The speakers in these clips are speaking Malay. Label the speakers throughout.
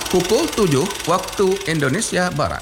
Speaker 1: Pukul 7 waktu Indonesia Barat.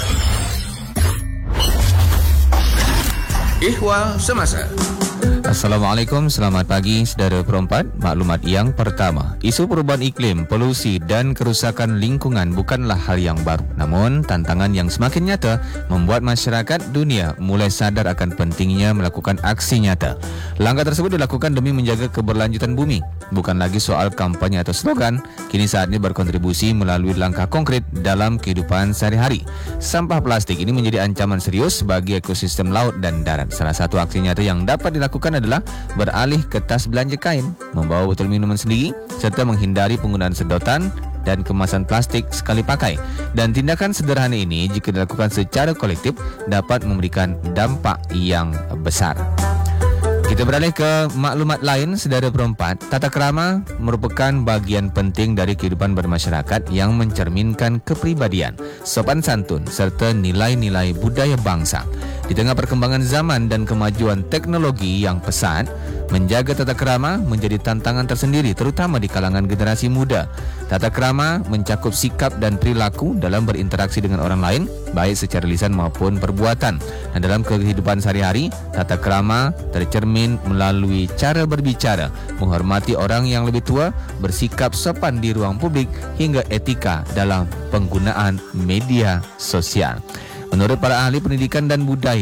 Speaker 1: Ihwal Semasa.
Speaker 2: Assalamualaikum, selamat pagi saudara perempat. Maklumat yang pertama, isu perubahan iklim, polusi dan kerusakan lingkungan bukanlah hal yang baru. Namun, tantangan yang semakin nyata membuat masyarakat dunia mulai sadar akan pentingnya melakukan aksi nyata. Langkah tersebut dilakukan demi menjaga keberlanjutan bumi. Bukan lagi soal kampanye atau slogan, kini saatnya berkontribusi melalui langkah konkret dalam kehidupan sehari-hari. Sampah plastik ini menjadi ancaman serius bagi ekosistem laut dan darat. Salah satu aksi nyata yang dapat dilakukan adalah beralih ke tas belanja kain, membawa botol minuman sendiri, serta menghindari penggunaan sedotan dan kemasan plastik sekali pakai. Dan tindakan sederhana ini jika dilakukan secara kolektif dapat memberikan dampak yang besar. Kita beralih ke maklumat lain, saudara perempat. Tata krama merupakan bagian penting dari kehidupan bermasyarakat yang mencerminkan kepribadian, sopan santun, serta nilai-nilai budaya bangsa. Di tengah perkembangan zaman dan kemajuan teknologi yang pesat, menjaga tata krama menjadi tantangan tersendiri, terutama di kalangan generasi muda. Tata krama mencakup sikap dan perilaku dalam berinteraksi dengan orang lain, baik secara lisan maupun perbuatan. Dan dalam kehidupan sehari-hari, tata krama tercermin melalui cara berbicara, menghormati orang yang lebih tua, bersikap sopan di ruang publik, hingga etika dalam penggunaan media sosial. Menurut para ahli pendidikan dan budaya,